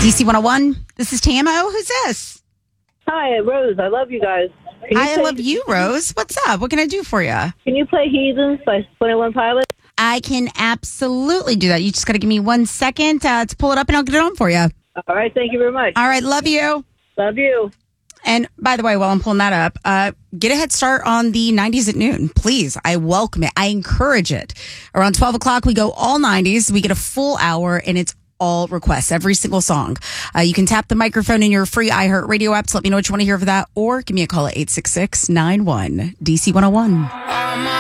DC 101. This is Tamo. Who's this? Hi, Rose. I love you guys. I love you, Rose. What's up? What can I do for you? Can you play Heathens by 21 Pilots? I can absolutely do that. You just got to give me 1 second to pull it up and I'll get it on for you. All right. Thank you very much. All right. Love you. Love you. And by the way, while I'm pulling that up, get a head start on the 90s at noon. Please. I welcome it. I encourage it. Around 12 o'clock, we go all 90s. We get a full hour and it's all requests, every single song. You can tap the microphone in your free iHeartRadio app to let me know what you want to hear for that, or give me a call at 866-91-DC101.